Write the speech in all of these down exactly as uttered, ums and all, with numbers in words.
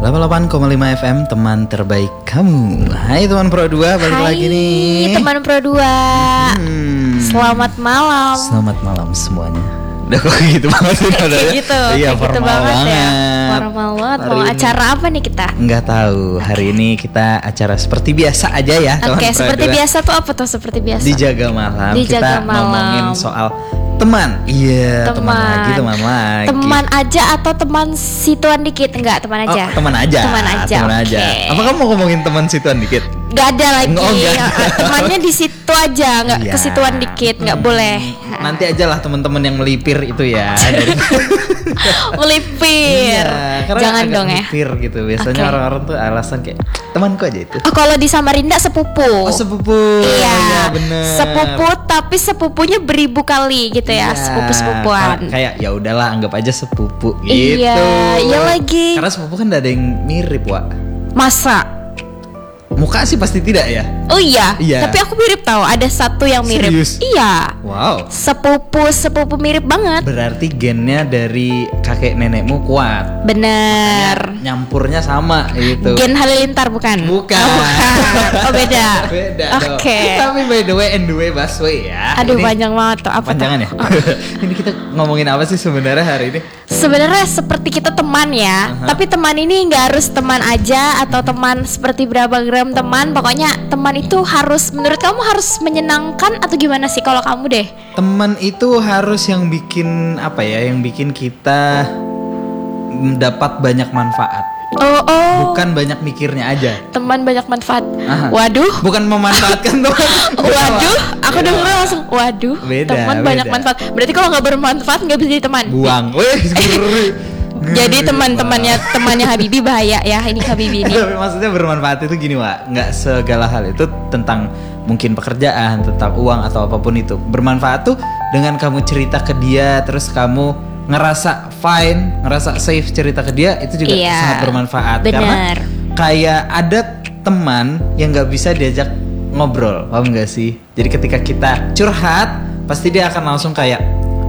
delapan puluh delapan koma lima F M, teman terbaik kamu. Hai teman Pro dua, balik Hai, lagi nih. teman Pro dua. hmm. Selamat malam. Selamat malam semuanya. Udah kok gitu banget sih Kayak gitu, Iya, kayak gitu formal banget, banget ya. Formal banget. Mau Hari ini- acara apa nih kita? Nggak tahu, hari ini kita acara seperti biasa aja ya teman Oke, Pro seperti dua. biasa tuh apa tuh seperti biasa? Dijaga malam. Dijaga kita malam. ngomongin soal teman. Iya, teman. Teman. lagi, teman lagi. Teman aja atau teman situan dikit? Enggak, teman Oh, aja. teman aja. Teman aja. Teman aja. oke. Apa kamu mau ngomongin teman situan dikit? Gak ada lagi. Oh, nggak ada. Temannya di situ aja, nggak Iya. kesituan dikit, nggak boleh. Nanti aja lah teman-teman yang melipir itu ya. Dari Melipir. Iya, karena Jangan agak dong ya. melipir gitu. Biasanya Oke. orang-orang tuh alasan kayak temanku aja itu. Oh, kalau di Samarinda sepupu. Oh, sepupu. Iya, ya, bener. sepupu tapi sepupunya beribu kali gitu ya, Iya, sepupu-sepupuan. kayak- Kayak ya udahlah, anggap aja sepupu gitu. Iya, iya lagi. Karena sepupu kan ada yang mirip, Wak. Masa? Muka sih pasti tidak ya. Oh iya, Iya. tapi aku mirip tahu. Ada satu yang mirip. Serius? Iya. Wow. Sepupu sepupu mirip banget. Berarti gennya dari kakek nenekmu kuat. Bener. Nyampurnya sama gitu. Gen Halilintar bukan? Bukan. Oh, bukan. Oh beda. Beda dong. Oke. Tapi by the way and the way busway ya. Aduh Ini panjang banget tuh. Apa panjangan ya. tuh? Oh. Ini kita ngomongin apa sih sebenarnya hari ini? Sebenarnya seperti kita teman ya, Aha. tapi teman ini nggak harus teman aja atau teman seperti berapa gram teman. Pokoknya teman itu harus, menurut kamu harus menyenangkan atau gimana sih kalau kamu deh? Teman itu harus yang bikin apa ya? Yang bikin kita mendapat banyak manfaat. Oh oh. Bukan banyak mikirnya aja. Teman banyak manfaat. Aha. Waduh. Bukan memanfaatkan teman. Waduh, aku Beda. denger langsung waduh, Beda, teman beda. banyak manfaat. Berarti kalau nggak bermanfaat nggak bisa jadi teman. Buang. Wih. Jadi teman-temannya temannya Habibi bahaya ya ini Habibi ini. Tapi maksudnya bermanfaat itu gini, Wak. Nggak segala hal itu tentang mungkin pekerjaan, tentang uang atau apapun itu. Bermanfaat tuh dengan kamu cerita ke dia, terus kamu ngerasa fine, ngerasa safe cerita ke dia, itu juga Iya, sangat bermanfaat. bener. Karena kayak ada teman yang nggak bisa diajak ngobrol, paham nggak sih? Jadi ketika kita curhat, pasti dia akan langsung kayak,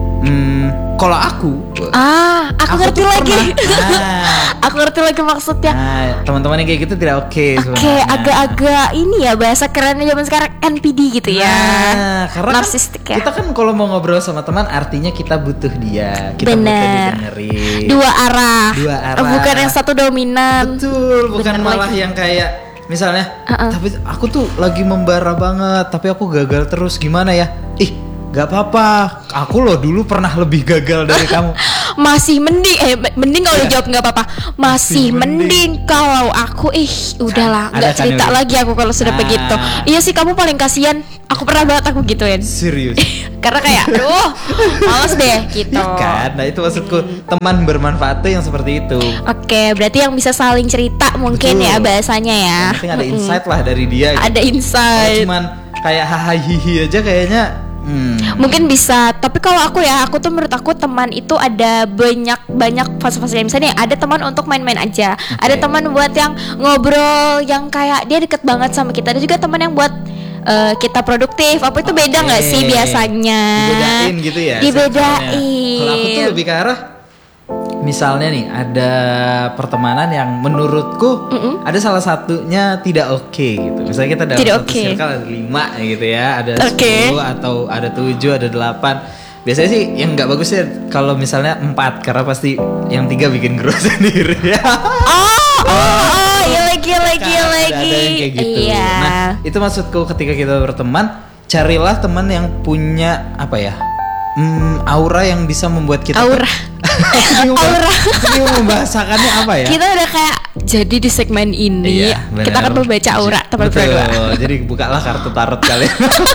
hmm, kalau aku, Ah, aku, Aku ngerti tuh lagi. pernah. Ah. Aku ngerti lagi maksudnya. nah, teman-teman yang kayak gitu tidak oke Oke, sebenarnya. agak-agak ini ya bahasa kerennya zaman sekarang N P D gitu ya. Nah, karena Narsistik kan, ya. kita kan kalau mau ngobrol sama teman artinya kita butuh dia, kita butuh Bener. didengerin. Dua arah. Dua arah. Bukan yang satu dominan. Betul, bukan Bener malah lagi. yang kayak misalnya, Uh-uh. tapi aku tuh lagi membara banget, tapi aku gagal terus, gimana ya? Ih, gak apa-apa, aku loh dulu pernah lebih gagal dari kamu. Masih mending eh mending kalau Iya. dijawab nggak apa-apa. Masih Masih mending. mending kalau aku ih udahlah Ada nggak kan cerita yang- lagi aku kalau sudah Nah. begitu. Iya sih kamu paling kasihan. Aku pernah banget aku gituin. Serius. Karena kayak aduh males deh gitu. Ya kan, nah itu maksudku, teman bermanfaat tuh yang seperti itu. Oke, berarti yang bisa saling cerita mungkin Betul. ya bahasanya ya. Yang penting ada Mm-mm. insight lah dari dia. gitu. Ada Kalau insight. cuman kayak hahaha hihi aja kayaknya hmm. Mungkin bisa, tapi kalau aku ya, aku tuh menurut aku teman itu ada banyak banyak fase-fase. Misalnya ada teman untuk main-main aja, ada teman buat yang ngobrol, yang kayak dia deket banget sama kita. Ada juga teman yang buat eh, kita produktif. Apa itu beda nggak Oke. sih biasanya? Dibedain gitu ya. Dibedain. circle-nya. Kalau aku tuh lebih ke arah, misalnya nih ada pertemanan yang menurutku Mm-mm. ada salah satunya tidak oke gitu. Misalnya kita dalam Tidak satu oke. circle ada lima gitu ya, ada Oke. sepuluh atau ada tujuh, ada delapan. Biasanya sih yang nggak bagus ya kalau misalnya empat, karena pasti yang tiga bikin grup sendiri ya. Oh, oh, oh, iya lagi, iya lagi, iya Ada- lagi. ada yang kayak gitu. Iya. Nah, itu maksudku ketika kita berteman, carilah teman yang punya apa ya? Hmm, aura yang bisa membuat kita Aura. Bingung Aura. banget. Bingung membahasakannya apa ya? Kita udah kayak jadi di segmen ini Iya, benar. kita akan membaca aura teman Betul. berdua. Jadi bukalah kartu tarot kalian.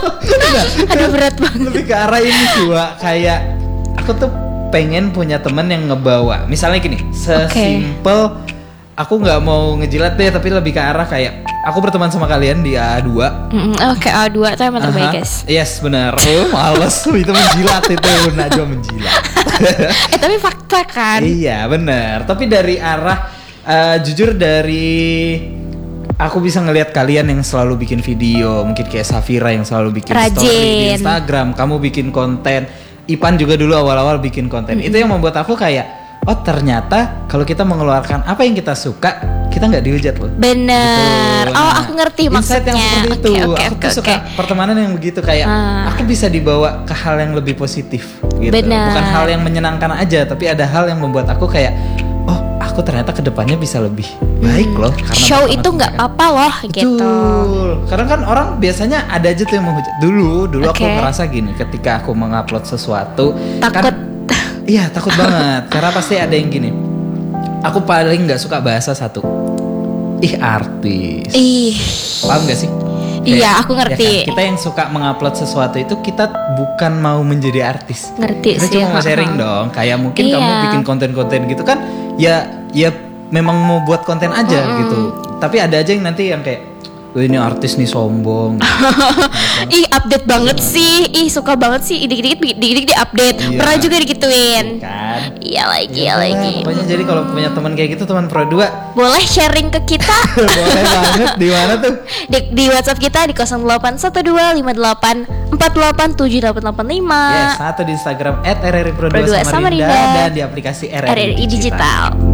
Aduh berat banget. Lebih ke arah ini sih, Wak. Kayak aku tuh pengen punya teman yang ngebawa. Misalnya gini, sesimpel aku nggak mau ngejilat deh, tapi lebih ke arah kayak aku berteman sama kalian di A dua. Mm, Oke, A dua tuh emang terbaik Aha. guys. Yes, benar. Oh, males itu menjilat itu, Najwa menjilat. Eh tapi fakta kan. Iya, benar. Tapi dari arah eh, jujur dari aku bisa ngelihat kalian yang selalu bikin video, mungkin kayak Safira yang selalu bikin story di Rajin. Instagram, kamu bikin konten. Ipan juga dulu awal-awal bikin konten. Itu yang membuat aku kayak oh ternyata kalau kita mengeluarkan apa yang kita suka, kita nggak dihujat loh. Bener. Gitu. Oh Nah, aku ngerti insight maksudnya. yang seperti itu. Oke, oke, aku oke, tuh suka oke. pertemanan yang begitu kayak Ah. aku bisa dibawa ke hal yang lebih positif gitu. Benar. Bukan hal yang menyenangkan aja, tapi ada hal yang membuat aku kayak oh aku ternyata kedepannya bisa lebih baik loh. Karena Show berteman itu sama nggak mereka. apa-apa loh gitu. Betul. Karena kan orang biasanya ada aja tuh yang menghujat. Dulu, dulu aku Oke. ngerasa gini, ketika aku mengupload sesuatu, Takut. kan, iya takut banget. Karena pasti ada yang gini. Aku paling nggak suka bahasa satu. Ih artis. Ih. Paham gak sih? Iya, aku ngerti. kan? Kita yang suka mengupload sesuatu itu kita bukan mau menjadi artis. Ngerti Kita sih, cuma mau ha-ha. sharing dong. Kayak mungkin Iya. kamu bikin konten-konten gitu kan, ya ya memang mau buat konten aja gitu. Tapi ada aja yang nanti yang kayak, "Wah, ini artis nih sombong." Ih update banget sih. Ih suka banget sih. Dikit-dikit dikit-dikit di update. Iya. Pernah juga digituin. Kan? Iya lagi, Ya iya udah, lagi. Pokoknya jadi kalau punya teman kayak gitu, teman Pro dua, Boleh sharing ke kita boleh banget. Di mana tuh? di, di WhatsApp kita di nol delapan satu dua lima delapan empat delapan tujuh delapan delapan lima. Yes, satu di Instagram et r r i pro Pro dua dua Samarinda Samarinda. dan di aplikasi R R I, R R I Digital.